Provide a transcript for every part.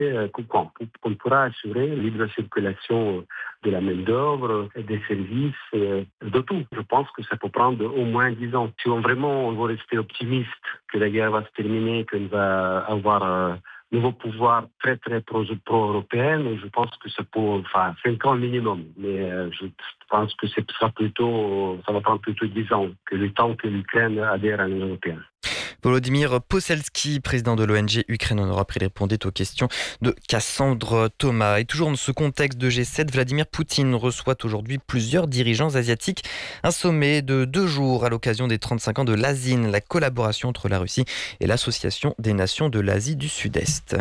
qu'on pourra assurer la libre circulation de la main-d'œuvre, des services, de tout. Je pense que ça peut prendre au moins 10 ans. Si on veut rester optimiste que la guerre va se terminer, qu'on va avoir nouveau pouvoir très très pro-européen, je pense que c'est pour 5 ans minimum. Mais je pense que ça va prendre plutôt 10 ans, que le temps que l'Ukraine adhère à l'Union européenne. Volodymyr Poselski, président de l'ONG Ukraine en Europe, il répondait aux questions de Cassandre Thomas. Et toujours dans ce contexte de G7, Vladimir Poutine reçoit aujourd'hui plusieurs dirigeants asiatiques. Un sommet de 2 jours à l'occasion des 35 ans de l'ASIN, la collaboration entre la Russie et l'Association des nations de l'Asie du Sud-Est.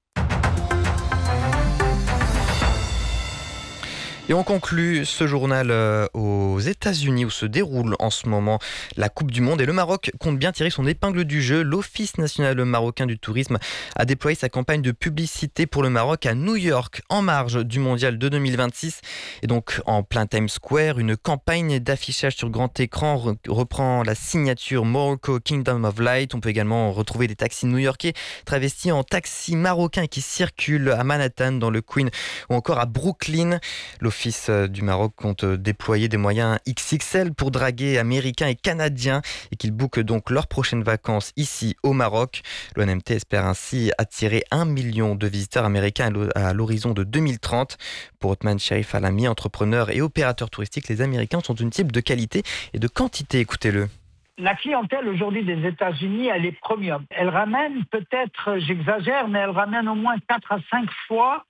Et on conclut ce journal aux États-Unis où se déroule en ce moment la Coupe du Monde et le Maroc compte bien tirer son épingle du jeu. L'Office national marocain du tourisme a déployé sa campagne de publicité pour le Maroc à New York en marge du mondial de 2026. Et donc en plein Times Square, une campagne d'affichage sur grand écran reprend la signature Morocco Kingdom of Light. On peut également retrouver des taxis new-yorkais travestis en taxis marocains qui circulent à Manhattan, dans le Queen ou encore à Brooklyn. L'Office du Maroc compte déployer des moyens XXL pour draguer Américains et Canadiens et qu'ils bookent donc leurs prochaines vacances ici au Maroc. L'ONMT espère ainsi attirer 1 million de visiteurs américains à l'horizon de 2030. Pour Othman Sherif Alami, entrepreneur et opérateur touristique, les Américains sont une cible de qualité et de quantité. Écoutez-le. La clientèle aujourd'hui des États-Unis, elle est premium. Elle ramène peut-être, j'exagère, mais elle ramène au moins 4 à 5 fois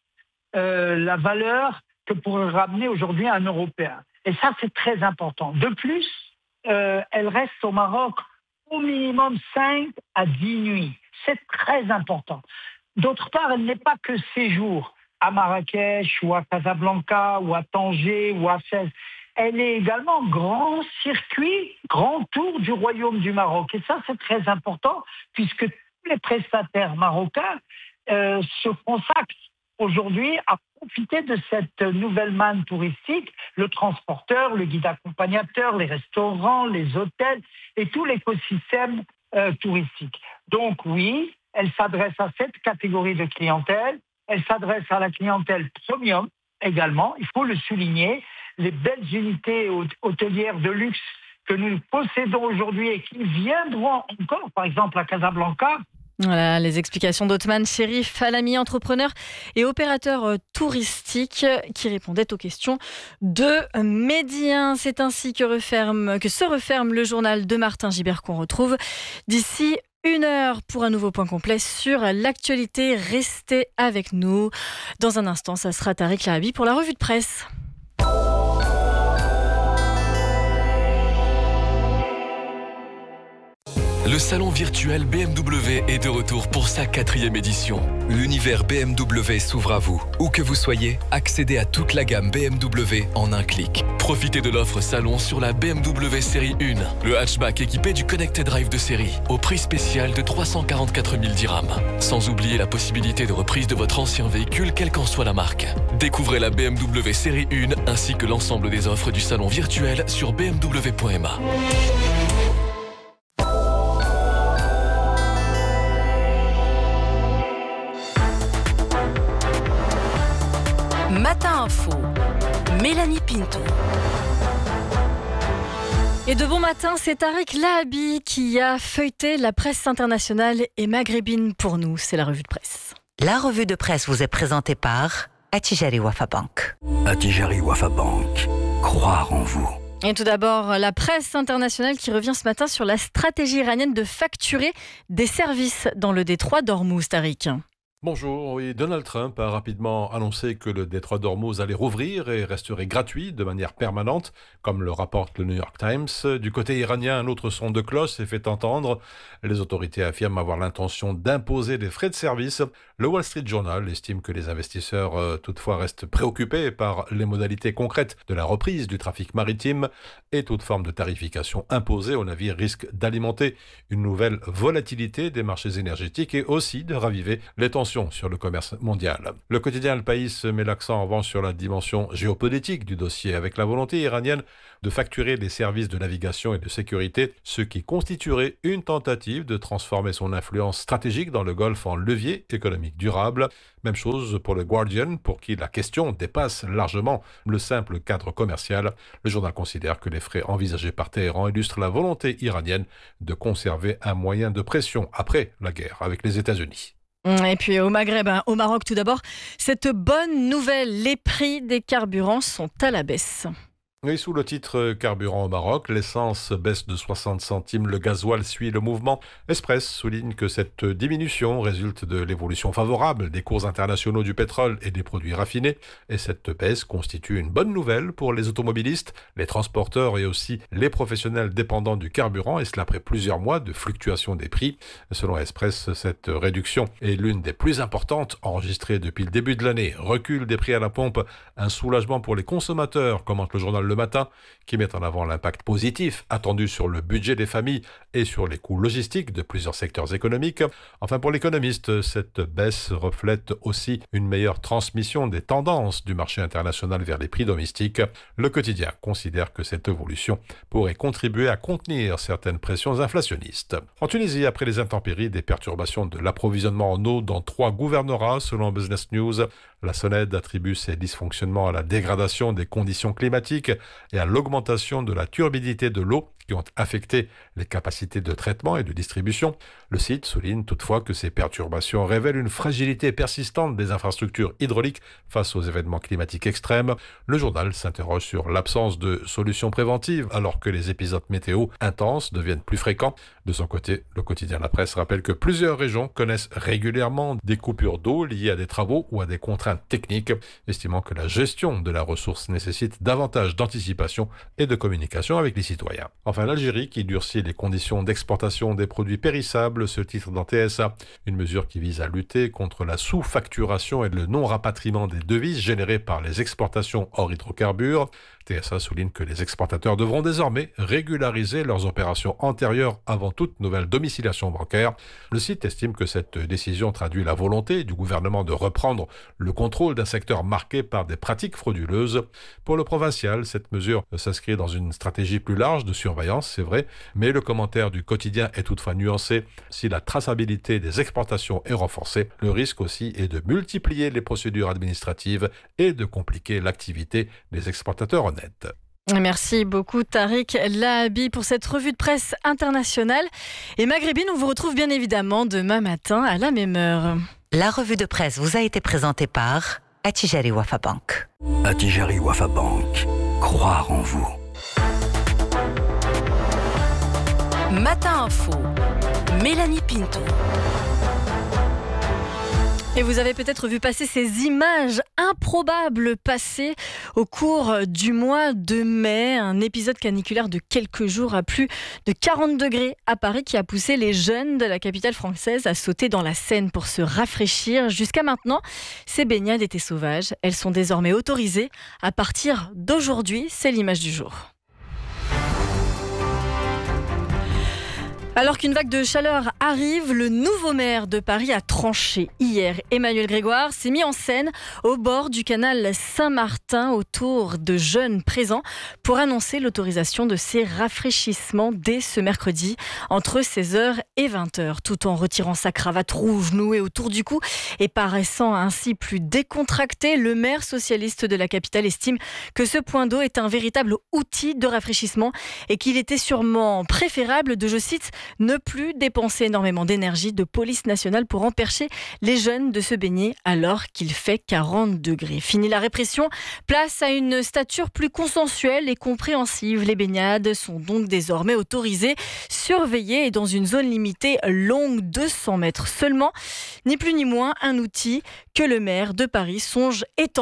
la valeur que pourrait ramener aujourd'hui un Européen. Et ça, c'est très important. De plus, elle reste au Maroc au minimum 5 à 10 nuits. C'est très important. D'autre part, elle n'est pas que séjour à Marrakech ou à Casablanca ou à Tanger ou à Fès. Elle est également grand circuit, grand tour du royaume du Maroc. Et ça, c'est très important puisque tous les prestataires marocains se consacrent aujourd'hui à profiter de cette nouvelle manne touristique, le transporteur, le guide accompagnateur, les restaurants, les hôtels et tout l'écosystème touristique. Donc oui, elle s'adresse à cette catégorie de clientèle, elle s'adresse à la clientèle premium également, il faut le souligner, les belles unités hôtelières de luxe que nous possédons aujourd'hui et qui viendront encore, par exemple à Casablanca. Voilà les explications d'Othman Sherif Alami, entrepreneur et opérateur touristique qui répondait aux questions de Médien. C'est ainsi que se referme le journal de Martin Gibert qu'on retrouve d'ici 1 heure pour un nouveau point complet sur l'actualité. Restez avec nous. Dans un instant, ça sera Tariq Lahabi pour la revue de presse. Le salon virtuel BMW est de retour pour sa 4e édition. L'univers BMW s'ouvre à vous. Où que vous soyez, accédez à toute la gamme BMW en un clic. Profitez de l'offre salon sur la BMW série 1, le hatchback équipé du Connected Drive de série, au prix spécial de 344 000 dirhams. Sans oublier la possibilité de reprise de votre ancien véhicule, quelle qu'en soit la marque. Découvrez la BMW série 1 ainsi que l'ensemble des offres du salon virtuel sur bmw.ma. Matin Info, Mélanie Pinto. Et de bon matin, c'est Tariq Lahabi qui a feuilleté la presse internationale et maghrébine pour nous. C'est la revue de presse. La revue de presse vous est présentée par Attijari Wafa Bank. Attijari Wafa Bank, croire en vous. Et tout d'abord, la presse internationale qui revient ce matin sur la stratégie iranienne de facturer des services dans le détroit d'Ormuz, Tariq. Bonjour, oui, Donald Trump a rapidement annoncé que le détroit d'Ormuz allait rouvrir et resterait gratuit de manière permanente, comme le rapporte le New York Times. Du côté iranien, un autre son de cloche s'est fait entendre. Les autorités affirment avoir l'intention d'imposer des frais de service. Le Wall Street Journal estime que les investisseurs toutefois restent préoccupés par les modalités concrètes de la reprise du trafic maritime et toute forme de tarification imposée aux navires risque d'alimenter une nouvelle volatilité des marchés énergétiques et aussi de raviver les tensions tensions sur le commerce mondial. Le quotidien Le País met l'accent en revanche sur la dimension géopolitique du dossier, avec la volonté iranienne de facturer les services de navigation et de sécurité, ce qui constituerait une tentative de transformer son influence stratégique dans le Golfe en levier économique durable. Même chose pour le Guardian, pour qui la question dépasse largement le simple cadre commercial. Le journal considère que les frais envisagés par Téhéran illustrent la volonté iranienne de conserver un moyen de pression après la guerre avec les États-Unis. Et puis au Maghreb, au Maroc tout d'abord, cette bonne nouvelle, les prix des carburants sont à la baisse. Et sous le titre Carburant au Maroc, l'essence baisse de 60 centimes, le gasoil suit le mouvement. Express souligne que cette diminution résulte de l'évolution favorable des cours internationaux du pétrole et des produits raffinés. Et cette baisse constitue une bonne nouvelle pour les automobilistes, les transporteurs et aussi les professionnels dépendants du carburant, et cela après plusieurs mois de fluctuation des prix. Selon Express, cette réduction est l'une des plus importantes enregistrées depuis le début de l'année. Recul des prix à la pompe, un soulagement pour les consommateurs, commente le journal Le Matin, qui met en avant l'impact positif attendu sur le budget des familles et sur les coûts logistiques de plusieurs secteurs économiques. Enfin, pour l'économiste, cette baisse reflète aussi une meilleure transmission des tendances du marché international vers les prix domestiques. Le quotidien considère que cette évolution pourrait contribuer à contenir certaines pressions inflationnistes. En Tunisie, après les intempéries, des perturbations de l'approvisionnement en eau dans 3 gouvernorats, selon Business News. La SONED attribue ces dysfonctionnements à la dégradation des conditions climatiques et à l'augmentation de la turbidité de l'eau qui ont affecté les capacités de traitement et de distribution. Le site souligne toutefois que ces perturbations révèlent une fragilité persistante des infrastructures hydrauliques face aux événements climatiques extrêmes. Le journal s'interroge sur l'absence de solutions préventives alors que les épisodes météo intenses deviennent plus fréquents. De son côté, le quotidien La Presse rappelle que plusieurs régions connaissent régulièrement des coupures d'eau liées à des travaux ou à des contraintes techniques, estimant que la gestion de la ressource nécessite davantage d'anticipation et de communication avec les citoyens. Enfin, l'Algérie qui durcit les conditions d'exportation des produits périssables, ce titre dans TSA, une mesure qui vise à lutter contre la sous-facturation et le non-rapatriement des devises générées par les exportations hors hydrocarbures. TSA souligne que les exportateurs devront désormais régulariser leurs opérations antérieures avant toute nouvelle domiciliation bancaire. Le site estime que cette décision traduit la volonté du gouvernement de reprendre le contrôle d'un secteur marqué par des pratiques frauduleuses. Pour le provincial, cette mesure s'inscrit dans une stratégie plus large de surveillance, c'est vrai, mais le commentaire du quotidien est toutefois nuancé. Si la traçabilité des exportations est renforcée, le risque aussi est de multiplier les procédures administratives et de compliquer l'activité des exportateurs honnêtes. Merci beaucoup Tariq Lahabi pour cette revue de presse internationale. Et Maghrébine, on vous retrouve bien évidemment demain matin à la même heure. La revue de presse vous a été présentée par Attijari Wafa Bank. Attijari Wafa Bank. Croire en vous. Matin Info, Mélanie Pinto. Et vous avez peut-être vu passer ces images improbables passées au cours du mois de mai. Un épisode caniculaire de quelques jours à plus de 40 degrés à Paris qui a poussé les jeunes de la capitale française à sauter dans la Seine pour se rafraîchir. Jusqu'à maintenant, ces baignades étaient sauvages. Elles sont désormais autorisées à partir d'aujourd'hui. C'est l'image du jour. Alors qu'une vague de chaleur arrive, le nouveau maire de Paris a tranché hier. Emmanuel Grégoire s'est mis en scène au bord du canal Saint-Martin autour de jeunes présents pour annoncer l'autorisation de ces rafraîchissements dès ce mercredi entre 16h et 20h, tout en retirant sa cravate rouge nouée autour du cou et paraissant ainsi plus décontracté. Le maire socialiste de la capitale estime que ce point d'eau est un véritable outil de rafraîchissement et qu'il était sûrement préférable de, je cite, ne plus dépenser énormément d'énergie de police nationale pour empêcher les jeunes de se baigner alors qu'il fait 40 degrés. Fini la répression, place à une stature plus consensuelle et compréhensive. Les baignades sont donc désormais autorisées, surveillées et dans une zone limitée longue de 100 mètres seulement. Ni plus ni moins un outil que le maire de Paris songe étendre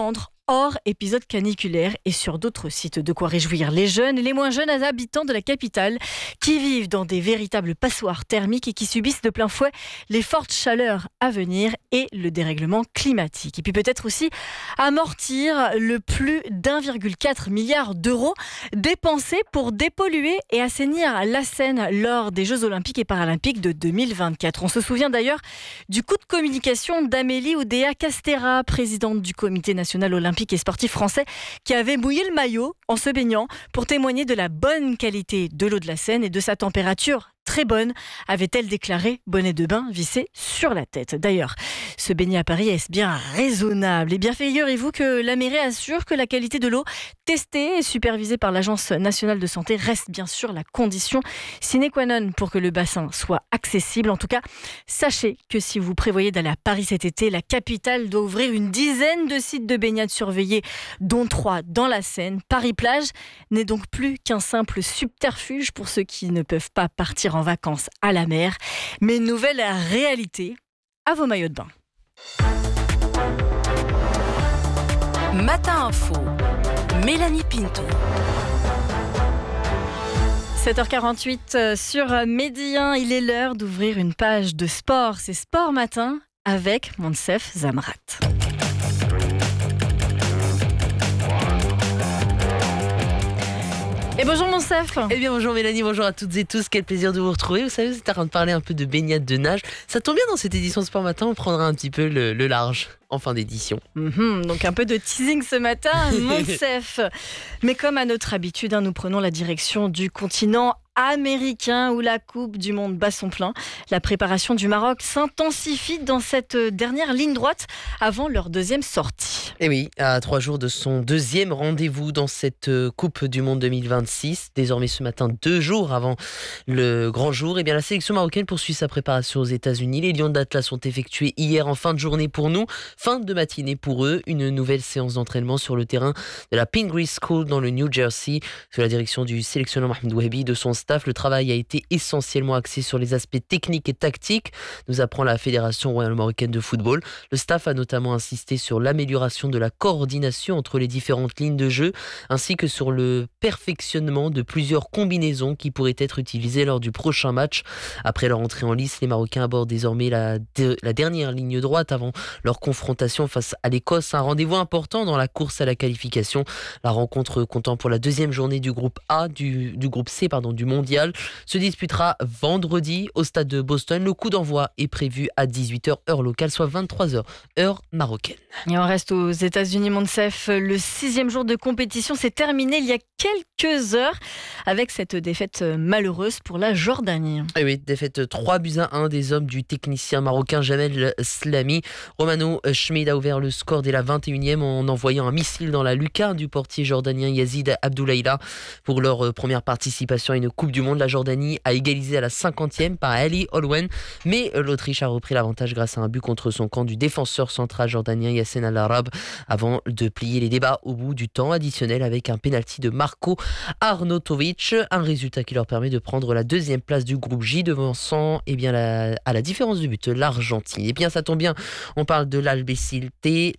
hors épisode caniculaire et sur d'autres sites. De quoi réjouir les jeunes et les moins jeunes habitants de la capitale qui vivent dans des véritables passoires thermiques et qui subissent de plein fouet les fortes chaleurs à venir et le dérèglement climatique. Et puis peut-être aussi amortir le plus d'1,4 milliard d'euros dépensés pour dépolluer et assainir la Seine lors des Jeux Olympiques et Paralympiques de 2024. On se souvient d'ailleurs du coup de communication d'Amélie Oudéa Castéra, présidente du Comité national olympique et sportif français, qui avait mouillé le maillot en se baignant pour témoigner de la bonne qualité de l'eau de la Seine et de sa température très bonne, avait-elle déclaré, bonnet de bain vissé sur la tête. D'ailleurs, se baigner à Paris, est-ce bien raisonnable ? Eh bien, figurez-vous que la mairie assure que la qualité de l'eau testée et supervisée par l'Agence nationale de santé reste bien sûr la condition sine qua non pour que le bassin soit accessible. En tout cas, sachez que si vous prévoyez d'aller à Paris cet été, la capitale doit ouvrir une dizaine de sites de baignade surveillés, dont 3 dans la Seine. Paris-Plage n'est donc plus qu'un simple subterfuge pour ceux qui ne peuvent pas partir en vacances à la mer, mais une nouvelle réalité à vos maillots de bain. Matin Info, Mélanie Pinto. 7h48 sur Midi 1, il est l'heure d'ouvrir une page de sport. C'est Sport Matin avec Monsef Zamrat. Et bonjour Monsef. Eh bien bonjour Mélanie, bonjour à toutes et tous, quel plaisir de vous retrouver. Vous savez, vous êtes en train de parler un peu de baignade, de nage. Ça tombe bien, dans cette édition Sport Matin, on prendra un petit peu le large en fin d'édition. Donc un peu de teasing ce matin, Monsef. Mais comme à notre habitude, nous prenons la direction du continent américain où la Coupe du Monde bat son plein. La préparation du Maroc s'intensifie dans cette dernière ligne droite avant leur deuxième sortie. Et oui, à 3 jours de son deuxième rendez-vous dans cette Coupe du Monde 2026, désormais ce matin 2 jours avant le grand jour, et bien la sélection marocaine poursuit sa préparation aux États-Unis. Les Lions d'Atlas ont effectué hier en fin de journée pour nous, fin de matinée pour eux, une nouvelle séance d'entraînement sur le terrain de la Pingree School dans le New Jersey, sous la direction du sélectionneur Mohamed Wahbi de son staff. Le travail a été essentiellement axé sur les aspects techniques et tactiques, nous apprend la Fédération royale marocaine de football. Le staff a notamment insisté sur l'amélioration de la coordination entre les différentes lignes de jeu, ainsi que sur le perfectionnement de plusieurs combinaisons qui pourraient être utilisées lors du prochain match. Après leur entrée en lice, les Marocains abordent désormais la dernière ligne droite avant leur confrontation face à l'Écosse. Un rendez-vous important dans la course à la qualification. La rencontre comptant pour la deuxième journée du groupe A, du groupe C, du mondial, se disputera vendredi au stade de Boston. Le coup d'envoi est prévu à 18h heure locale, soit 23h heure marocaine. Et on reste aux États-Unis, Monsef. Le 6e jour de compétition s'est terminé il y a quelques heures avec cette défaite malheureuse pour la Jordanie. Et oui, défaite 3-1 des hommes du technicien marocain Jamel Slami. Romano Schmid a ouvert le score dès la 21e en envoyant un missile dans la lucarne du portier jordanien Yazid Abdoulaïla. Pour leur première participation à une Coupe du Monde, la Jordanie a égalisé à la 50e par Ali Olwen, mais l'Autriche a repris l'avantage grâce à un but contre son camp du défenseur central jordanien Yassin Al-Arab avant de plier les débats au bout du temps additionnel avec un pénalty de Marko Arnautovic, un résultat qui leur permet de prendre la 2e place du groupe J, devançant à la différence de but l'Argentine. Et bien ça tombe bien, on parle de l'Albacete,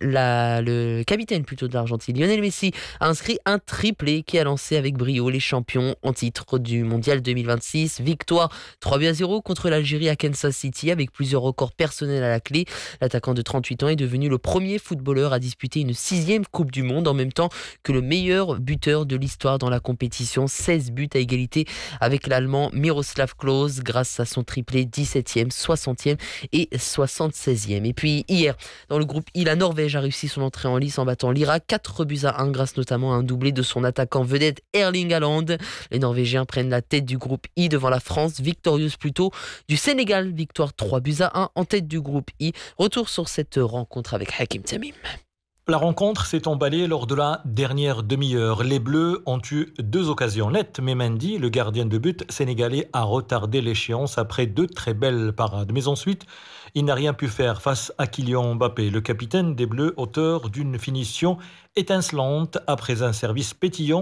le capitaine plutôt de l'Argentine, Lionel Messi, a inscrit un triplé qui a lancé avec brio les champions en titre du Mondial 2026. Victoire 3-0 contre l'Algérie à Kansas City avec plusieurs records personnels à la clé. L'attaquant de 38 ans est devenu le premier footballeur à disputer une 6e Coupe du Monde en même temps que le meilleur buteur de l'histoire dans la compétition. 16 buts à égalité avec l'Allemand Miroslav Klose grâce à son triplé 17e, 60e et 76e. Et puis hier, dans le groupe I, la Norvège a réussi son entrée en lice en battant l'Irak 4-1 grâce notamment à un doublé de son attaquant vedette Erling Haaland. Les Norvégiens prennent la tête du groupe I devant la France, victorieuse plutôt du Sénégal, victoire 3-1 en tête du groupe I. Retour sur cette rencontre avec Hakim Tamim. La rencontre s'est emballée lors de la dernière demi-heure. Les Bleus ont eu 2 occasions nettes, mais Mendy, le gardien de but sénégalais, a retardé l'échéance après 2 très belles parades. Mais ensuite, il n'a rien pu faire face à Kylian Mbappé, le capitaine des Bleus, auteur d'une finition étincelante après un service pétillant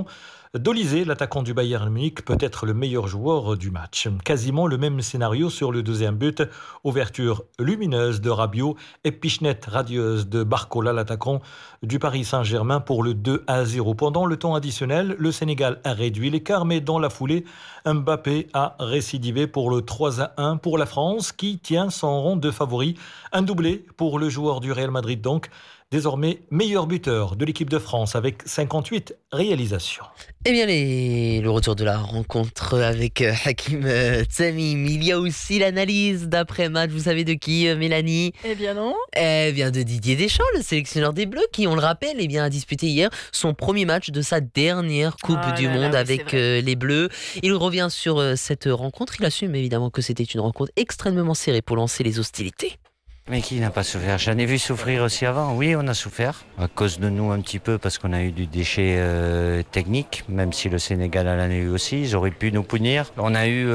d'Olysée, l'attaquant du Bayern Munich, peut être le meilleur joueur du match. Quasiment le même scénario sur le deuxième but. Ouverture lumineuse de Rabiot et pichenette radieuse de Barcola, l'attaquant du Paris Saint-Germain, pour le 2-0. Pendant le temps additionnel, le Sénégal a réduit l'écart, mais dans la foulée, Mbappé a récidivé pour le 3-1 pour la France, qui tient son rang de favori. Un doublé pour le joueur du Real Madrid donc, désormais meilleur buteur de l'équipe de France avec 58 réalisations. Eh bien, le retour de la rencontre avec Hakim Tamim. Il y a aussi l'analyse d'après-match. Vous savez de qui, Mélanie ? Eh bien non. Eh bien de Didier Deschamps, le sélectionneur des Bleus, qui, on le rappelle, a disputé hier son premier match de sa dernière Coupe du Monde avec les Bleus. Il revient sur cette rencontre. Il assume évidemment que c'était une rencontre extrêmement serrée pour lancer les hostilités. Mais qui n'a pas souffert ? J'en ai vu souffrir aussi avant. Oui, on a souffert, à cause de nous un petit peu, parce qu'on a eu du déchet technique, même si le Sénégal en a eu aussi. Ils auraient pu nous punir. On a eu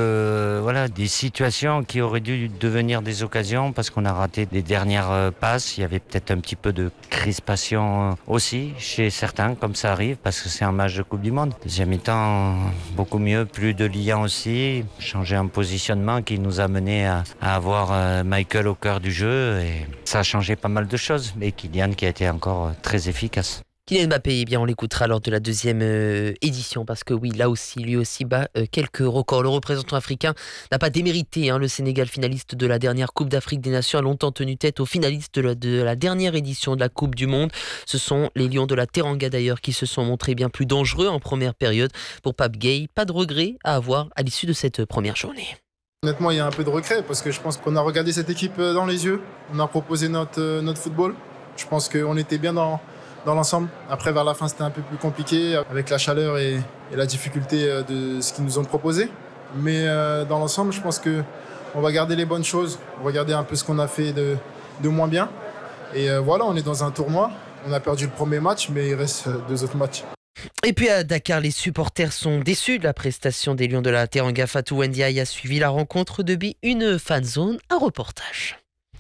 des situations qui auraient dû devenir des occasions, parce qu'on a raté des dernières passes. Il y avait peut-être un petit peu de crispation aussi, chez certains, comme ça arrive, parce que c'est un match de Coupe du Monde. Deuxième mi-temps, beaucoup mieux, plus de liens aussi. Changer un positionnement qui nous a mené à avoir Michael au cœur du jeu. Et ça a changé pas mal de choses, mais Kylian qui a été encore très efficace. Kylian Mbappé, eh bien, on l'écoutera lors de la deuxième édition, parce que oui, là aussi, lui aussi bat quelques records. Le représentant africain n'a pas démérité. Le Sénégal, finaliste de la dernière Coupe d'Afrique des Nations, a longtemps tenu tête aux finalistes de la dernière édition de la Coupe du Monde. Ce sont les Lions de la Teranga d'ailleurs qui se sont montrés bien plus dangereux en première période. Pour Pape Gueye, pas de regret à avoir à l'issue de cette première journée. Honnêtement, il y a un peu de regret parce que je pense qu'on a regardé cette équipe dans les yeux. On a proposé notre football. Je pense qu'on était bien dans l'ensemble. Après, vers la fin, c'était un peu plus compliqué avec la chaleur et la difficulté de ce qu'ils nous ont proposé. Mais dans l'ensemble, je pense qu'on va garder les bonnes choses. On va garder un peu ce qu'on a fait de moins bien. Et voilà, on est dans un tournoi. On a perdu le premier match, mais il reste 2 autres matchs. Et puis à Dakar, les supporters sont déçus de la prestation des Lions de la Teranga. Fatou Ndiaye a suivi la rencontre depuis une fan zone, un reportage.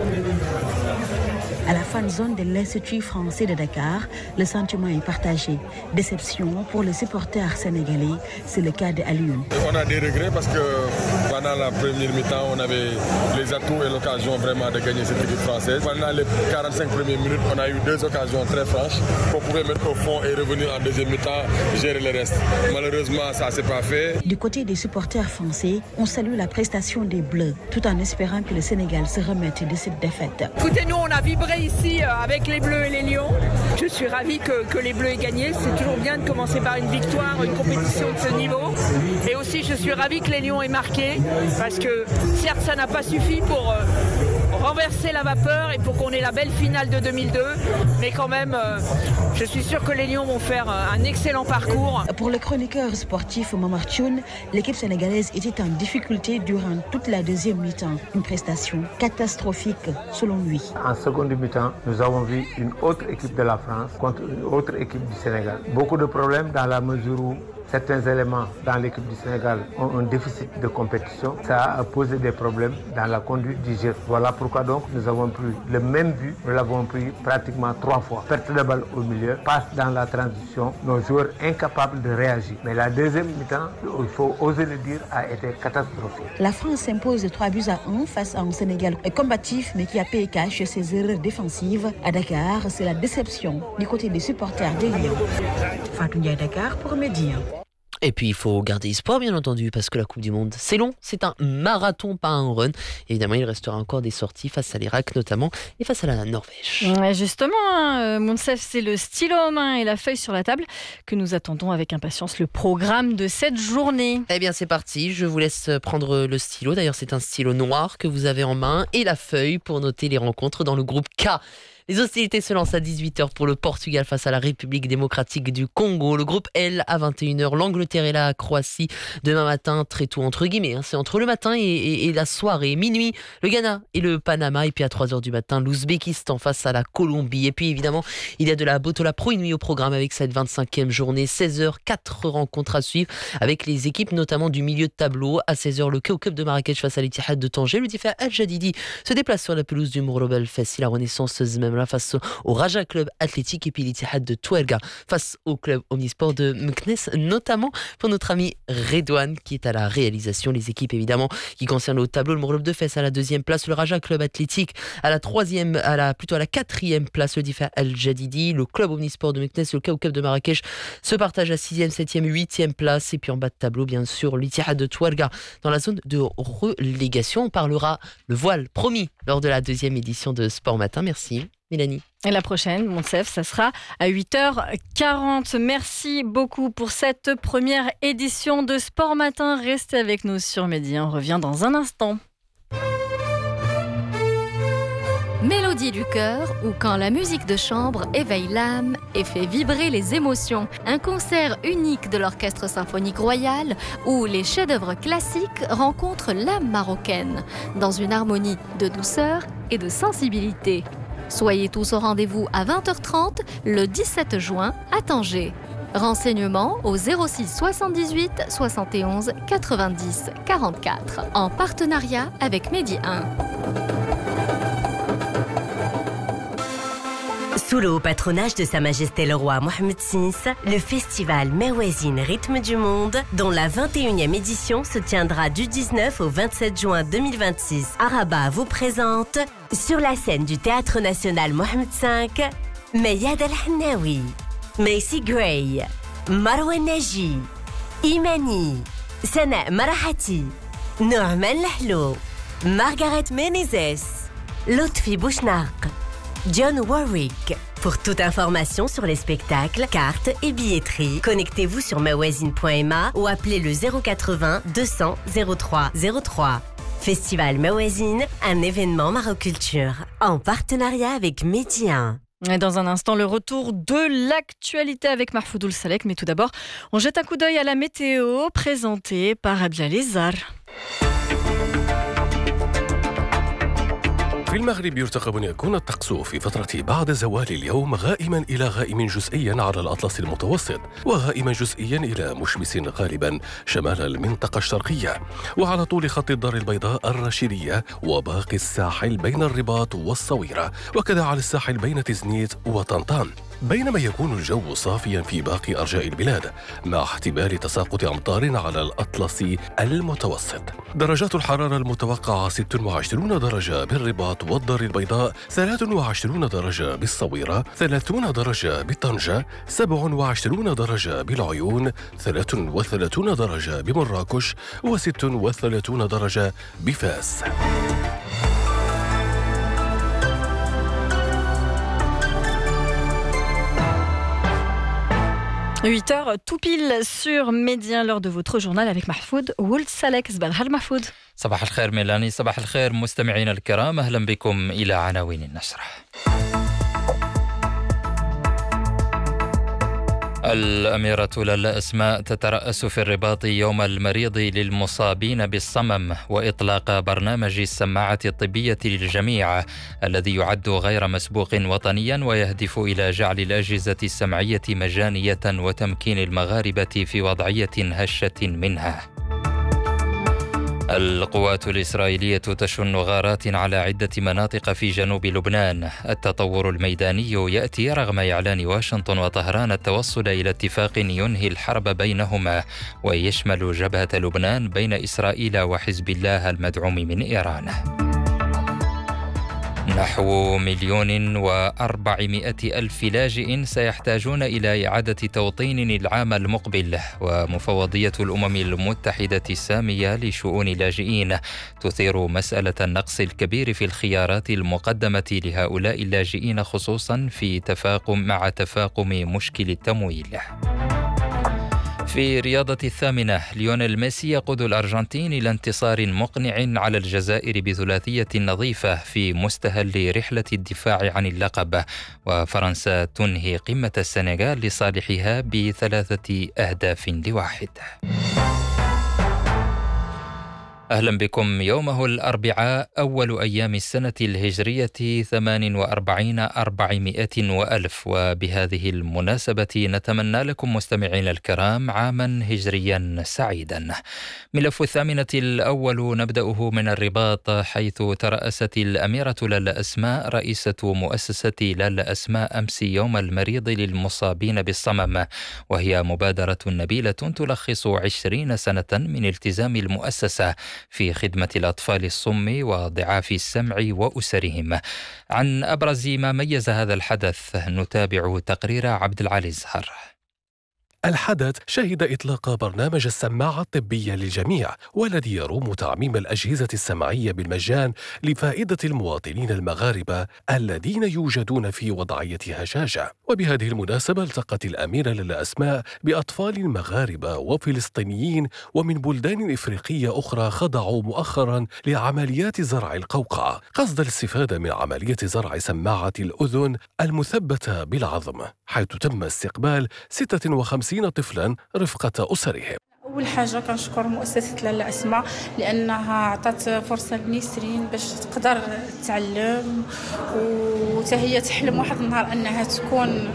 À la fan zone de l'Institut français de Dakar, le sentiment est partagé. Déception pour les supporters sénégalais, c'est le cas d'Alioune. On a des regrets parce que pendant la première mi-temps, on avait les atouts et l'occasion vraiment de gagner cette équipe française. Pendant les 45 premières minutes, on a eu 2 occasions très franches qu'on pouvait mettre au fond et revenir en deuxième mi-temps, gérer le reste. Malheureusement, ça ne s'est pas fait. Du côté des supporters français, on salue la prestation des Bleus, tout en espérant que le Sénégal se remette de cette défaite. Écoutez, nous, on a vibré ici avec les Bleus et les Lions. Je suis ravie que les Bleus aient gagné. C'est toujours bien de commencer par une victoire, une compétition de ce niveau. Et aussi, je suis ravie que les Lions aient marqué, parce que certes, ça n'a pas suffi pour renverser la vapeur et pour qu'on ait la belle finale de 2002. Mais quand même, je suis sûr que les Lions vont faire un excellent parcours. Pour le chroniqueur sportif Momar Thioune, l'équipe sénégalaise était en difficulté durant toute la deuxième mi-temps. Une prestation catastrophique selon lui. En seconde mi-temps, nous avons vu une autre équipe de la France contre une autre équipe du Sénégal. Beaucoup de problèmes dans la mesure où certains éléments dans l'équipe du Sénégal ont un déficit de compétition. Ça a posé des problèmes dans la conduite du jeu. Voilà pourquoi donc nous avons pris le même but. Nous l'avons pris pratiquement 3 fois. Perte de balle au milieu, passe dans la transition, nos joueurs incapables de réagir. Mais la deuxième mi-temps, il faut oser le dire, a été catastrophique. La France s'impose de 3-1 face à un Sénégal combatif mais qui a payé cash ses erreurs défensives. À Dakar, c'est la déception du côté des supporters des Lions. Fatou Ndiaye, Dakar pour Média. Et puis il faut garder espoir bien entendu, parce que la Coupe du Monde c'est long, c'est un marathon, pas un run. Évidemment il restera encore des sorties face à l'Irak notamment et face à la Norvège. Ouais, justement, Monsef, c'est le stylo en main et la feuille sur la table que nous attendons avec impatience le programme de cette journée. Eh bien c'est parti, je vous laisse prendre le stylo. D'ailleurs c'est un stylo noir que vous avez en main et la feuille pour noter les rencontres dans le groupe K. Les hostilités se lancent à 18h pour le Portugal face à la République démocratique du Congo. Le groupe L à 21h, l'Angleterre et la Croatie demain matin, très tôt entre guillemets. C'est entre le matin et la soirée. Minuit, le Ghana et le Panama. Et puis à 3h du matin, l'Ouzbékistan face à la Colombie. Et puis évidemment, il y a de la Botola Pro Nuit au programme avec cette 25e journée. 16h, 4 rencontres à suivre avec les équipes notamment du milieu de tableau. À 16h, le Kawkab de Marrakech face à l'Ittihad de Tanger. Le Difa Al-Jadidi se déplace sur la pelouse du Mourobel Fessi. La Renaissance Zmem Djamla face au Raja Club Athlétique et puis l'Ittihad de Touarega face au club Omnisport de Meknès, notamment pour notre ami Redouane qui est à la réalisation. Les équipes évidemment qui concernent au tableau, le Mourloub de Fès à la 2e place, le Raja Club Athlétique à la 3e, à la 4e place, le Difa Al Jadidi, le club Omnisport de Meknès, le Kawkab de Marrakech se partage à 6e, 7e, 8e place, et puis en bas de tableau bien sûr l'Ittihad de Touarega dans la zone de relégation. On parlera le voile promis lors de la 2e édition de Sport Matin. Merci Mélanie. Et la prochaine, Monsef, ça sera à 8h40. Merci beaucoup pour cette première édition de Sport Matin. Restez avec nous sur Mehdi. On revient dans un instant. Mélodie du cœur ou quand la musique de chambre éveille l'âme et fait vibrer les émotions. Un concert unique de l'Orchestre Symphonique Royal où les chefs-d'œuvre classiques rencontrent l'âme marocaine dans une harmonie de douceur et de sensibilité. Soyez tous au rendez-vous à 20h30 le 17 juin à Tanger. Renseignements au 06 78 71 90 44 en partenariat avec Mehdi 1. Sous le haut patronage de Sa Majesté le Roi Mohammed VI, le festival Mawazine Rythme du Monde, dont la 21e édition se tiendra du 19 au 27 juin 2026 à Rabat, vous présente sur la scène du Théâtre National Mohammed V, Mayad Al-Hannaoui, Macy Gray, Marwan Naji, Imani, Sana Marahati, Norman Lahlou, Margaret Menezes, Lotfi Bouchnaq, John Warwick. Pour toute information sur les spectacles, cartes et billetterie, connectez-vous sur mawazine.ma ou appelez le 080 200 03 03. Festival Mawazine, un événement Maroculture, en partenariat avec Mehdi 1. Et dans un instant, le retour de l'actualité avec Mahfoudoul Salek. Mais tout d'abord, on jette un coup d'œil à la météo présentée par Abdelalezar. في المغرب يرتقب أن يكون الطقس في فترة بعد زوال اليوم غائما إلى غائم جزئيا على الأطلس المتوسط وغائما جزئيا إلى مشمس غالبا شمال المنطقة الشرقية وعلى طول خط الدار البيضاء الرشيدية وباقي الساحل بين الرباط والصويرة وكذا على الساحل بين تزنيت وطنطان بينما يكون الجو صافيا في باقي أرجاء البلاد مع احتمال تساقط أمطار على الأطلس المتوسط. درجات الحرارة المتوقعة 26 درجة بالرباط والدار البيضاء، 23 درجة بالصويرة، 30 درجة بطنجة، 27 درجة بالعيون، 33 درجة بمراكش و36 درجة بفاس. 8h tout pile sur Média lors de votre journal avec Mahfoud Ould Salek. صباح Mahfoud. صباح الخير ميلاني، صباح الخير مستمعينا الكرام، أهلا بكم إلى عناوين النشرة. الأميرة لالا أسماء تترأس في الرباط يوم المريض للمصابين بالصمم وإطلاق برنامج السماعة الطبية للجميع الذي يعد غير مسبوق وطنيا ويهدف إلى جعل الأجهزة السمعية مجانية وتمكين المغاربة في وضعية هشة منها. القوات الإسرائيلية تشن غارات على عدة مناطق في جنوب لبنان. التطور الميداني يأتي رغم إعلان واشنطن وطهران التوصل إلى اتفاق ينهي الحرب بينهما ويشمل جبهة لبنان بين إسرائيل وحزب الله المدعوم من إيران. نحو 1,400,000 لاجئ سيحتاجون إلى إعادة توطين العام المقبل، ومفوضية الأمم المتحدة السامية لشؤون اللاجئين تثير مسألة النقص الكبير في الخيارات المقدمة لهؤلاء اللاجئين خصوصا مع تفاقم مشكل التمويل. في رياضة الثامنة، ليونيل ميسي يقود الأرجنتين إلى انتصار مقنع على الجزائر بثلاثية نظيفة في مستهل رحلة الدفاع عن اللقب، وفرنسا تنهي قمة السنغال لصالحها ب3 أهداف ل1. أهلا بكم. يومه الأربعاء أول أيام السنة الهجرية 48,400 وبهذه المناسبة نتمنى لكم مستمعين الكرام عاما هجريا سعيدا. ملف الثامنة الأول نبدأه من الرباط، حيث ترأست الأميرة لالا أسماء رئيسة مؤسسة لالا أسماء أمس يوم المريض للمصابين بالصمم، وهي مبادرة نبيلة تلخص 20 سنة من التزام المؤسسة في خدمة الأطفال الصم وضعاف السمع وأسرهم. عن أبرز ما ميز هذا الحدث نتابع تقرير عبد العالي الزهر. الحدث شهد إطلاق برنامج السماعة الطبية للجميع، والذي يروم تعميم الأجهزة السمعية بالمجان لفائدة المواطنين المغاربة الذين يوجدون في وضعية هشاشة. وبهذه المناسبة التقت الأميرة لالا أسماء بأطفال مغاربة وفلسطينيين ومن بلدان إفريقية أخرى خضعوا مؤخرا لعمليات زرع القوقعة قصد الاستفادة من عملية زرع سماعة الأذن المثبتة بالعظم، حيث تم استقبال 56 طفلا رفقة أسرهم. أول حاجة كنشكر مؤسسة لالا أسماء لأنها عطات فرصة لنسرين باش تقدر تتعلم، وتهي تحلم واحد النهار أنها تكون